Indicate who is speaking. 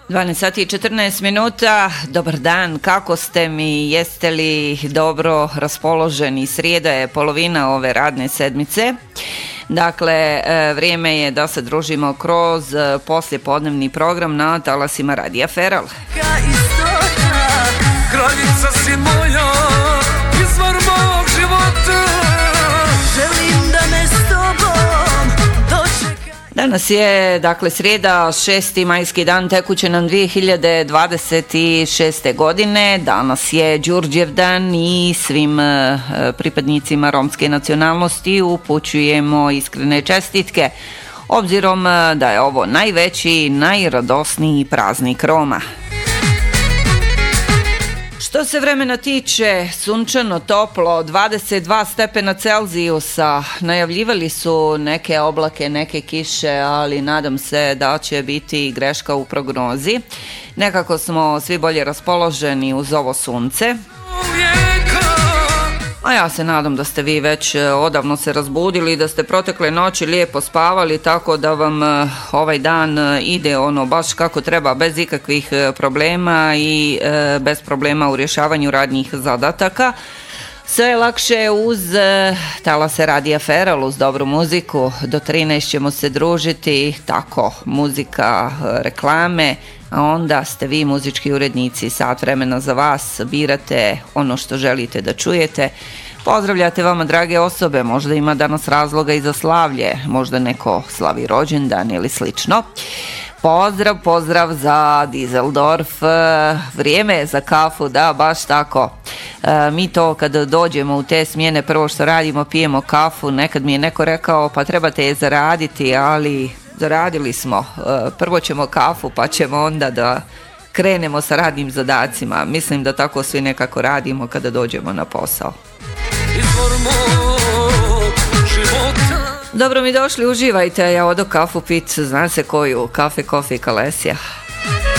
Speaker 1: 12 sati i 14 minuta, dobar dan, kako ste mi, jeste li dobro raspoloženi? Srijeda je polovina ove radne sedmice, dakle vrijeme je da se družimo kroz poslijepodnevni program na talasima Radija Feral.
Speaker 2: Kraljica si moja, izvor mog života, želim da me s tobom dočeka.
Speaker 1: Danas je, dakle, srijeda, 6. majski dan, tekuće nam 2026. godine. Danas je Đurđev dan i svim pripadnicima romske nacionalnosti upućujemo iskrene čestitke, obzirom da je ovo najveći, najradosniji praznik Roma. Što se vremena tiče, sunčano, toplo, 22 stepena Celzijusa, najavljivali su neke oblake, neke kiše, ali nadam se da će biti greška u prognozi. Nekako smo svi bolje raspoloženi uz ovo sunce. A ja se nadam da ste vi već odavno se razbudili, da ste protekle noći lijepo spavali, tako da vam ovaj dan ide ono baš kako treba, bez ikakvih problema i bez problema u rješavanju radnjih zadataka. Sve je lakše uz talase Radija Feral, uz dobru muziku. Do 13 ćemo se družiti, tako, muzika, reklame, a onda ste vi muzički urednici, sat vremena za vas, birate ono što želite da čujete. Pozdravljate vama drage osobe, možda ima danas razloga i za slavlje, možda neko slavi rođendan ili slično. Pozdrav za Dizeldorf, vrijeme je za kafu, da, baš tako. Mi to kad dođemo u te smjene, prvo što radimo, pijemo kafu. Nekad mi je neko rekao pa trebate je zaraditi, ali zaradili smo. Prvo ćemo kafu pa ćemo onda da krenemo sa radnim zadacima. Mislim da tako svi nekako radimo kada dođemo na posao. Dobro mi došli, uživajte, ja odo kafu pit, zna se koju, kafe, kofi i kalesija.